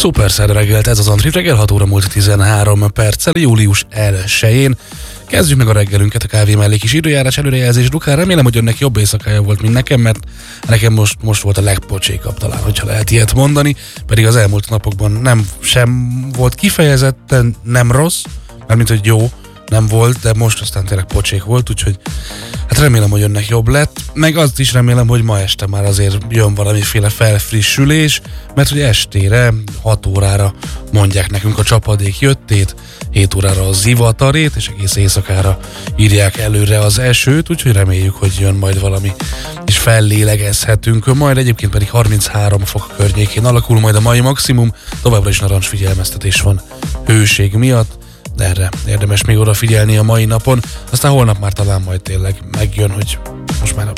Szuper szerda reggelt, ez az Antrit reggel, 6 óra múlt 13 perccel, július 1-én. Kezdjük meg a reggelünket a kávé mellé kis időjárás előrejelzés Dukán. Remélem, hogy önnek jobb éjszakája volt, mint nekem, mert nekem most volt a legpocsékabb talán, hogyha lehet ilyet mondani, pedig az elmúlt napokban nem sem volt kifejezetten nem rossz, mármint hogy jó, nem volt, de most aztán tényleg pocsék volt, úgyhogy hát remélem, hogy önnek jobb lett. Meg azt is remélem, hogy ma este már azért jön valamiféle felfrissülés, mert hogy estére 6 órára mondják nekünk a csapadék jöttét, 7 órára a zivatarét, és egész éjszakára írják előre az esőt, úgyhogy reméljük, hogy jön majd valami, és fellélegezhetünk. Majd egyébként pedig 33 fok környékén alakul majd a mai maximum, továbbra is narancs figyelmeztetés van hőség miatt, de erre érdemes még odafigyelni a mai napon. Aztán holnap már talán majd tényleg megjön, hogy most már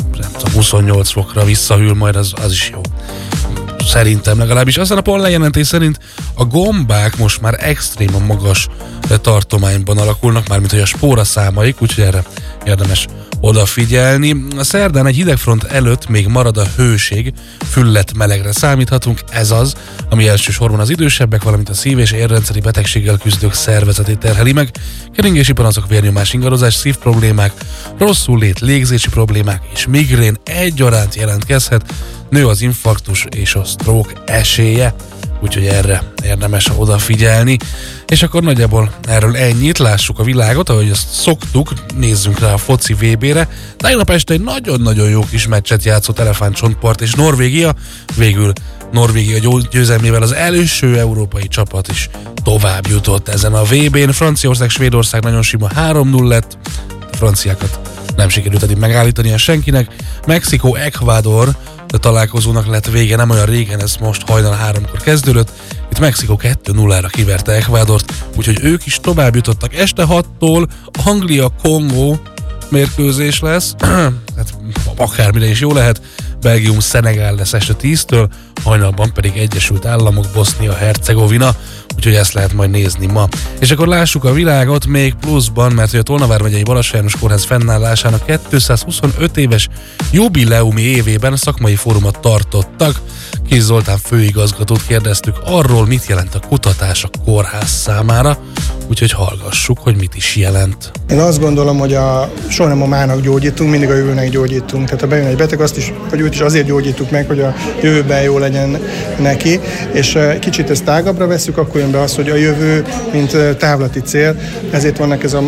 28 fokra visszahűl, majd az is jó. Szerintem legalábbis. Aztán a pollenjelentés szerint a gombák most már extréman magas tartományban alakulnak, mármint hogy a spóraszámaik, úgyhogy erre érdemes odafigyelni. A szerdán egy hidegfront előtt még marad a hőség, füllet melegre számíthatunk, ez az, ami elsősorban az idősebbek, valamint a szív- és érrendszeri betegséggel küzdők szervezetét terheli meg. Keringési panaszok, vérnyomás ingadozás, szívproblémák, rosszul lét, légzési problémák és migrén egyaránt jelentkezhet, nő az infarktus és a stroke esélye, úgyhogy erre érdemes odafigyelni. És akkor nagyjából erről ennyit, lássuk a világot, ahogy ezt szoktuk, nézzünk rá a foci VB-re. Tegnap este egy nagyon-nagyon jó kis meccset játszott Elefántcsontpart és Norvégia. Végül Norvégia győzelmével az első európai csapat is tovább jutott ezen a VB-n. Franciaország, Svédország nagyon sima 3-0 lett, a franciákat nem sikerült eddig megállítania senkinek. Mexikó, Ecuador találkozónak lett vége, nem olyan régen, ez most hajnal 3-kor kezdődött. Itt Mexikó 2-0-ra kiverte Ecuadort, úgyhogy ők is tovább jutottak. Este 6-tól Anglia-Kongó mérkőzés lesz, hát akármire is jó lehet. Belgium-Szenegál lesz este 10-től, hajnalban pedig Egyesült Államok, Bosznia-Hercegovina, úgyhogy ezt lehet majd nézni ma. És akkor lássuk a világot még pluszban, mert hogy a Tolnavár megyei Balassi János Kórház fennállásának 225 éves jubileumi évében szakmai fórumot tartottak. Kis Zoltán főigazgatót kérdeztük arról, mit jelent a kutatás a kórház számára, úgyhogy hallgassuk, hogy mit is jelent. Én azt gondolom, hogy soha nem a mának gyógyítunk, mindig a jövőnek gyógyítunk. Tehát ha bejön egy beteg, azt is, hogy őt is azért gyógyítjuk meg, hogy a jövőben jó legyen neki, és kicsit ezt tágabbra veszük, akkor jön be az, hogy a jövő, mint távlati cél, ezért vannak ez a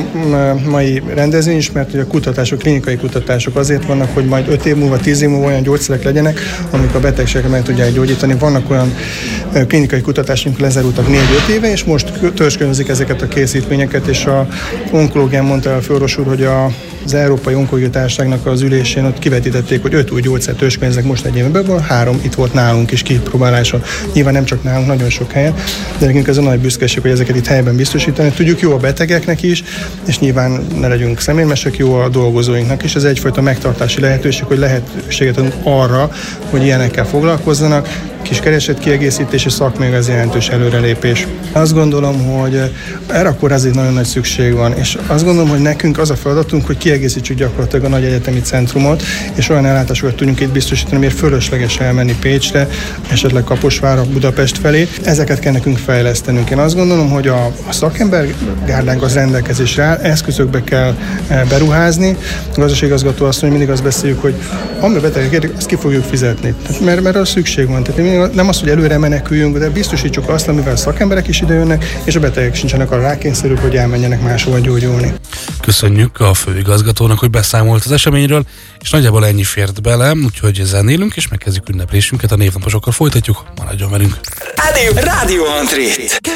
mai rendezvény is, mert hogy a kutatások, klinikai kutatások azért vannak, hogy majd 5 év múlva, 10 év múlva olyan gyógyszerek legyenek, amik a betegségeket meg tudják gyógyítani. Vannak olyan klinikai kutatások, lezárultak 4-5 éve, és most törzskönözik ezeket a készítményeket, és a onkológián mondta a főorvos úr, hogy az Európai Onkológiai Társaságnak az ülésén ott kivetítették, hogy 5 új gyógyszert törzskönöznek most egy évben, 3 itt volt nálunk is kipróbáláson. Nyilván nem csak nálunk, nagyon sok helyen, de nekünk ez a nagy büszkeség, hogy ezeket itt helyben biztosítani tudjuk, jó a betegeknek is, és nyilván ne legyünk szemérmesek, jó a dolgozóinknak is. Ez egyfajta megtartási lehetőség, hogy lehetőséget adunk arra, hogy ilyenekkel foglalkozzanak. Kis keresetkiegészítés és szakmai az jelentős előrelépés. Azt gondolom, hogy erre akkor azért nagyon nagy szükség van, és azt gondolom, hogy nekünk az a feladatunk, hogy kiegészítsük gyakorlatilag a nagy egyetemi centrumot, és olyan ellátásokat tudjunk itt biztosítani, miért fölösleges elmenni Pécsre, esetleg Kaposvárra, Budapest felé. Ezeket kell nekünk fejlesztenünk. Én azt gondolom, hogy a szakembergárdánk az rendelkezésre áll, eszközökbe kell beruházni. A gazdaságigazgató azt mondja, mindig azt beszéljük, hogy ami betegek érdik, azt ki fogjuk fizetni. Mert arra szükség van. Tehát nem az, hogy előre meneküljünk, de biztosítsuk azt, amivel a szakemberek is idejönnek, és a betegek sincsenek arra rákényszerűk, hogy elmenjenek máshova gyógyulni. Köszönjük a főigazgatónak, hogy beszámolt az eseményről, és nagyjából ennyi fért bele, úgyhogy zenélünk, és megkezdjük ünneplésünket, a névnaposokkal folytatjuk, maradjon velünk. Rádió Antrit.